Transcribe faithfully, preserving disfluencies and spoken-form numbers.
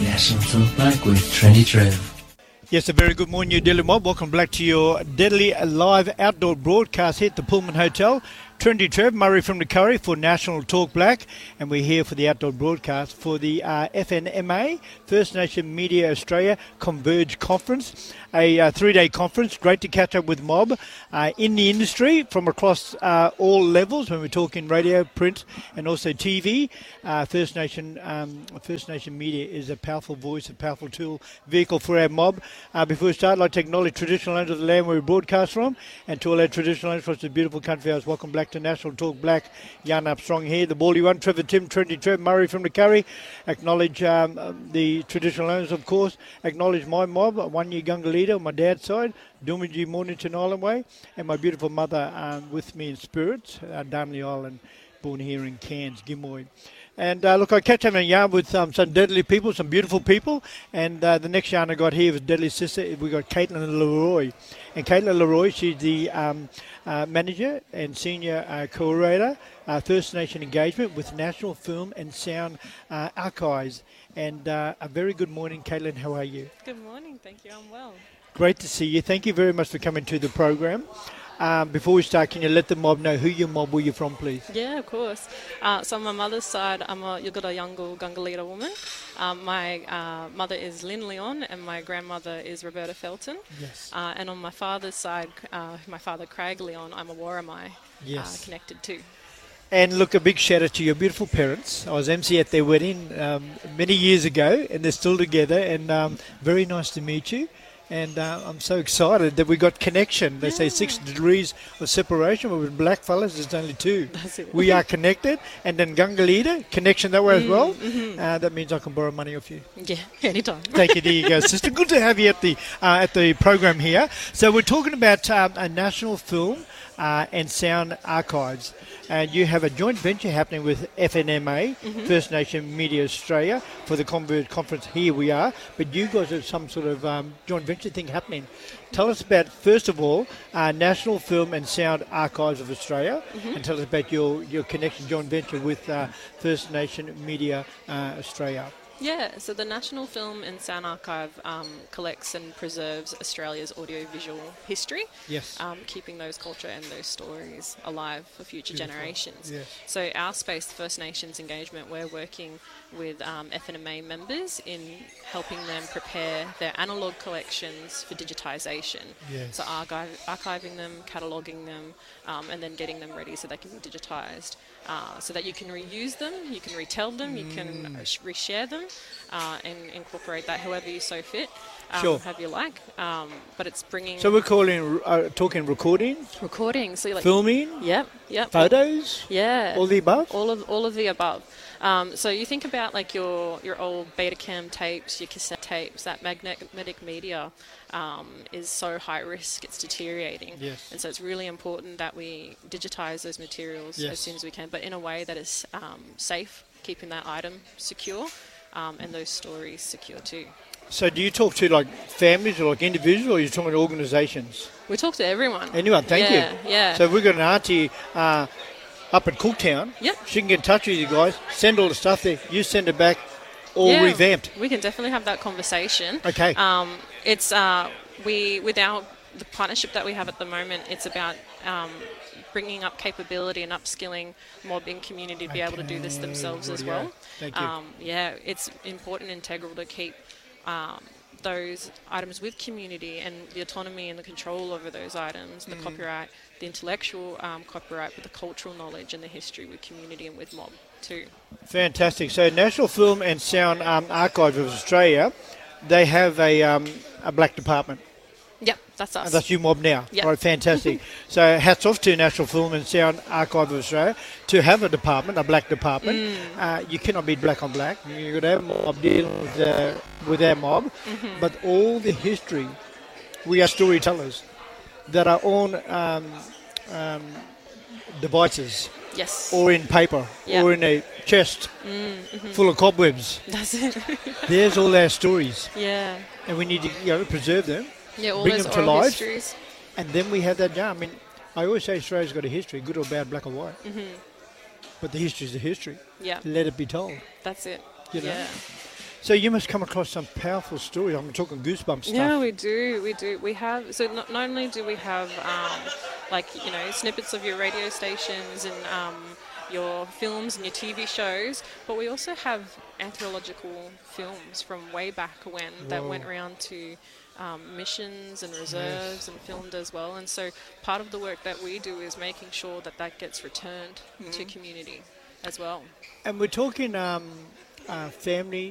National Talk Black with Trendy Trev. Yes, a very good morning, you Deadly Mob. Welcome back to your Deadly Live outdoor broadcast here at the Pullman Hotel. Trendy Trev, Murray from the Curry for National Talk Black, and we're here for the outdoor broadcast for the uh, F N M A, First Nation Media Australia Converge Conference, a uh, three-day conference. Great to catch up with Mob uh, in the industry from across uh, all levels when we're talking radio, print, and also T V. Uh, First Nation um, First Nation Media is a powerful voice, a powerful tool, vehicle for our Mob. Uh, before we start, I'd like to acknowledge traditional owners of the land where we broadcast from, and to all our traditional owners across the beautiful country house. Welcome back to National Talk Black. Yarn up strong here. The Baldy one, Trevor Tim, Trendy Trev, Murray from the Curry. Acknowledge um, the traditional owners, of course. Acknowledge my mob, one year Gunga leader on my dad's side, Doomadgee, Mornington Island Way, and my beautiful mother um, with me in spirit, uh, Darnley Island, born here in Cairns, Gimoy. And uh, look, I kept having a yarn with um, some deadly people, some beautiful people. And uh, the next yarn I got here was Deadly Sister. We got Caitlin Leroy. And Caitlin Leroy, she's the um, uh, manager and senior uh, curator, uh, First Nation engagement with National Film and Sound uh, Archives. And uh, a very good morning, Caitlin. How are you? Good morning. Thank you. I'm well. Great to see you. Thank you very much for coming to the program. Um, before we start, can you let the mob know who your mob, where you're from, please? Yeah, of course. Uh, so on my mother's side, I'm a Yugara Yungle Gungalita woman. Um, my uh, mother is Lynn Leon and my grandmother is Roberta Felton. Yes. Uh, and on my father's side, uh, my father Craig Leon, I'm a Warramai Yes. uh, connected to. And look, a big shout out to your beautiful parents. I was M C at their wedding um, many years ago, and they're still together. And um, very nice to meet you. And uh, I'm so excited that we got connection. They Yeah. say six degrees of separation, but with black fellas, there's only two. That's it. We are connected. And then Gunga leader, connection that way as well. mhm. Uh, that means I can borrow money off you. Yeah, anytime. Thank you, there you go, sister. Good to have you at the uh, at the program here. So we're talking about um, a national film uh, and sound archives, and you have a joint venture happening with F N M A, Mm-hmm. First Nation Media Australia, for the Converge Conference. Here we are, but you guys have some sort of um, joint venture thing happening. Tell us about, first of all, uh, National Film and Sound Archives of Australia, Mm-hmm. and tell us about your, your connection, joint venture with uh, First Nation Media uh, Australia. Yeah, so the National Film and Sound Archive um, collects and preserves Australia's audiovisual history, Yes. um, keeping those culture and those stories alive for future Beautiful. generations. Yes. So our space, First Nations engagement, we're working with um, F N M A members in helping them prepare their analogue collections for digitisation. Yes. So archive, archiving them, cataloguing them, um, and then getting them ready so they can be digitised. Uh, so that you can reuse them, you can retell them, you can uh, sh- reshare them, uh, and incorporate that however you so fit, um, Sure. have you like. Um, but it's bringing So we're calling, uh, talking recording, recording. So you're like, filming, yep, yep, photos, yeah, all the above. all of all of the above. Um, so you think about like your your old Betacam tapes, your cassette tapes. That magnetic media um, is so high risk; it's deteriorating. Yes. And so it's really important that we digitize those materials Yes. as soon as we can, but in a way that is um, safe, keeping that item secure, um, and those stories secure too. So do you talk to like families or like individuals, or are you talking to organisations? We talk to everyone. Anyone, thank yeah, you. Yeah. So we've got an auntie uh, up at Cooktown. Yep. She can get in touch with you guys, send all the stuff there, you send it back, all Yeah, revamped. We can definitely have that conversation. Okay. Um, it's uh, we without the partnership that we have at the moment, it's about um, bringing up capability and upskilling mobbing community to be able to do this Okay, themselves as rightio. well. Thank you. Um, yeah, it's important, integral to keep um, those items with community and the autonomy and the control over those items, the Mm. copyright, the intellectual um, copyright, but the cultural knowledge and the history with community and with mob too. Fantastic. So National Film and Sound um, Archive of Australia, they have a, um, a black department. Yep, that's us. And that's you mob now. Yep. Right, fantastic. So hats off to National Film and Sound Archive of Australia to have a department, a black department. Mm. Uh, you cannot be black on black. You've got to have a mob dealing with, uh, with our mob. Mm-hmm. But all the history, we are storytellers that are on um, um, devices Yes. or in paper Yeah. or in a chest Mm-hmm. full of cobwebs. That's it. There's all our stories. yeah. And we need to you know, preserve them. Yeah, all Bring those them to oral life. histories. And then we have that down. I mean, I always say Australia's got a history, good or bad, black or white. Mm-hmm. But the history's the history. Yeah, Let it be told. that's it. You know? Yeah. So you must come across some powerful stories. I'm talking goosebump stuff. Yeah, we do. We do. We have. So not, not only do we have, um, like you know, snippets of your radio stations and um, your films and your T V shows, but we also have anthropological films from way back when that Whoa. went around to um, missions and reserves Yes. and filmed as well. And so part of the work that we do is making sure that that gets returned to community as well. And we're talking um, uh, family,